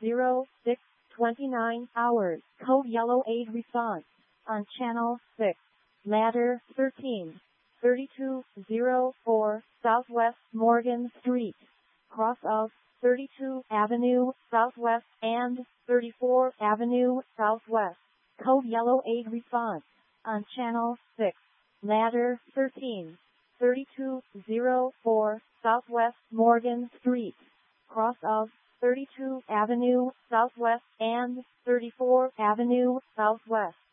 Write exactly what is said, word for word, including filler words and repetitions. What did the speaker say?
zero six twenty-nine hours. Code Yellow eight response on channel six. Ladder thirteen. thirty-two oh four Southwest Morgan Street. Cross of thirty-two Avenue Southwest and thirty-four Avenue Southwest. Code Yellow eight response on channel six. Ladder thirteen. thirty-two oh four Southwest Morgan Street. Cross of thirty-two Avenue Southwest and thirty-four Avenue Southwest.